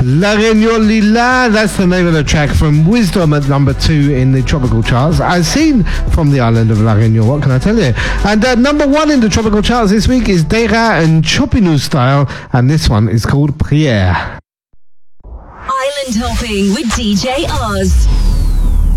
La Réunion Lila, that's the name of the track from Wisdom at number 2 in the tropical charts. As seen from the island of La Réunion, what can I tell you? And number 1 in the tropical charts this week is Deira and Chopinu Style, and this one is called Prière. Island hopping with DJ Oz.